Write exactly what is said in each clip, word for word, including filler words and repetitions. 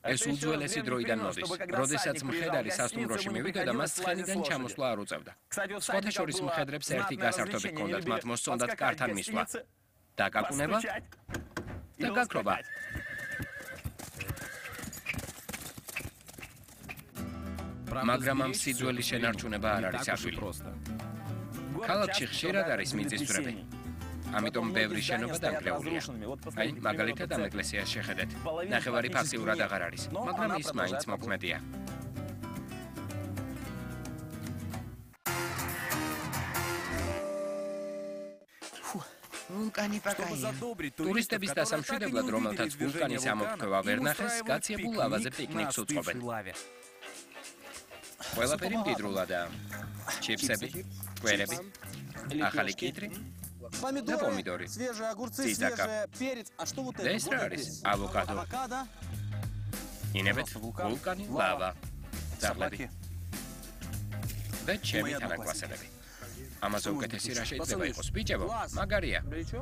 ეს უძველესი დროიდან მოდის. როდესაც მხედარი სასტუმროში მივიდოდა, მას ცხენიდან ჩამოსვლა არ უწევდა. სხვათა შორის მხედრებს ერთი გასართობი ჰქონდათ, მათ მოსწონდათ კართან მისვლა. დაკაკუნება და გაქრობა. მაგრამ ამ სიძველის შენარჩუნება არ არის აშვილი. ქალაქში ხშირად არის მიწისძვრები. ამიტომ ბევრი შენობა დანგრეულია. აი, მაგალითად ამ ეკლესიას შეხედეთ. ნახევარი ფაქტიურად აღარ არის, მაგრამ ის მაინც მოქმედია. ვულკანი პაკაია. ტურისტების დასამშვიდებლად, რომელთაც ვულკანის ამოფრქვევა ვერ ნახეს, გაციებულ ლავაზე პიკნიკს უწყობენ. ყველაფერი მდიდრულადაა. ჩიფსები, კვერები, ახალი კიტრი და პომიდორი. ციცაკა. და ეს რა არის? ავოკადო. ინებეთ, ვულკანი, ლავა, ძაღლები და ჩემი თანაკლასელები. ამაზე უკეთესი რა შეიძლება იყოს? ბიჭებო, მაგარია.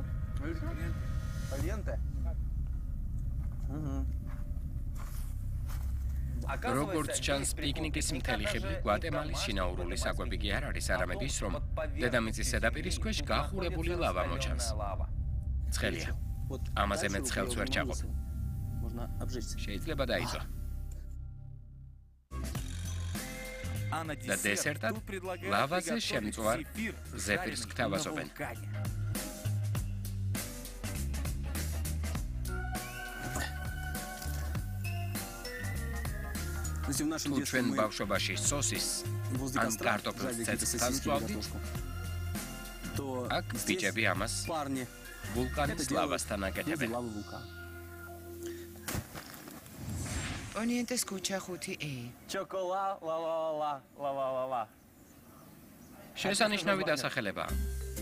როგორც ჩანს, პიკნიკის მთელი ხიბლი გვატემალის შინაურული საკვები კი არ არის, არამედ ის, რომ დედამიწის ზედაპირის ქვეშ გახურებული ლავა მოჩანს. ცხელია. ამაზე მეც ხელს ვერ ჩაყოფ. შეიძლება დაიწვა. და დესერტად ლავაზე შემწვარ ზეპირს გთავაზობენ. თუ ჩვენ ბავშვობაში სოსის ან კარტოფილს ცეცხლთან ვწვავდით, აქ ბიჭები ამას ვულკანის ლავასთან აკეთებენ. Ponientes kucha ხუთი E. Chocola la la la la la la la. შესანიშნავი დასახელებაა.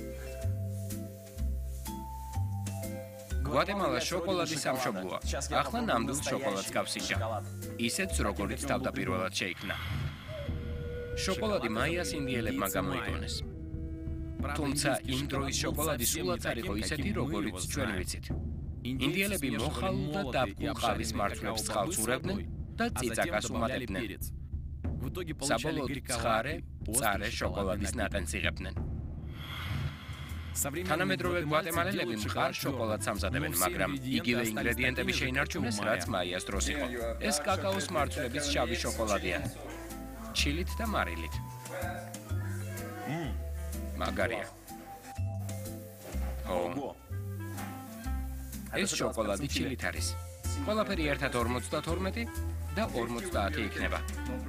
გვატემალა შოკოლადის სამშობლოა. ახლა ნამდვილ შოკოლადს გავსიჭა. ისეც როგორიც თავდაპირველად შეიქმნა. შოკოლადი მაიას ინდიელებმა გამოიგონეს. თუმცა იმ დროის შოკოლადი სულაც არ იყო ისეთი, როგორიც ჩვენ ვიცით. ინდიელები მოხალულ და დაბკულ ყავის მარცვლებს წყალს ურევდნენ და წიწაკას უმატებდნენ. საბოლოოდ ცხარე, მწარე შოკოლადის ნატანს იღებდნენ. თანამედროვე გვატემალელები მყარ შოკოლადს ამზადებენ, მაგრამ იგივე ინგრედიენტები შეინარჩუნეს, რაც მაიას დროს იყო. ეს კაკაოს მარცვლების შავი შოკოლადია. ჩილით და მარილით. მაგარია. ო. ეს შოკოლადი ჩილით არის. ყველაფერი ერთად ორმოცდათორმეტი და ორმოცდაათი იქნება.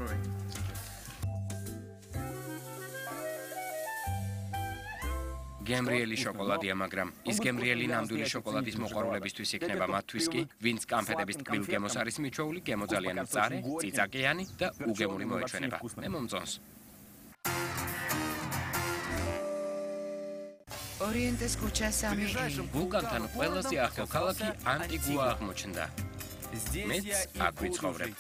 გემრიელი შოკოლადია, მაგრამ ის გემრიელი ნამდვილი შოკოლადის მოყვარულებისთვის იქნება, მათთვის კი, ვინც კანფეტების ტკბილ გემოს არის მიჩვეული, გემო ძალიან მწარე, წიწაკიანი და უგემური მოეჩვენება. მე მომწონს. Orientes kucha სამი E. ვულკანთან ყველაზე ახლო ქალაქი ანტიგუა აღმოჩნდა. მეც აქ ვიცხოვრებ.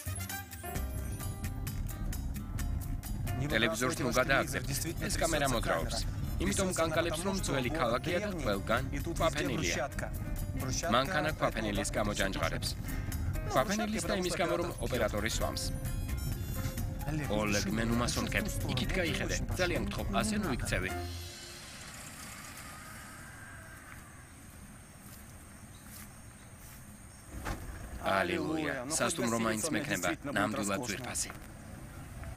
ტელევიზორს ნუ გადააგზავნე. ეს კამერა მოძრაობს. იმიტომ კანკალებს, რომ ძველი ქალაქია და ყველგან ქვაფენილია. მანქანა ქვაფენილის გამო ჯანჯღარებს. ქვაფენილის და იმის გამო, რომ ოპერატორი სვამს. ოლეგ, მე ნუ მასონკებ. იქით გაიხედე. ძალიან გთხოვ, ასე ნუ იქცევი. ალილუია. სასტუმრო მაინც მექნება, ნამდვილად ძვირფასი.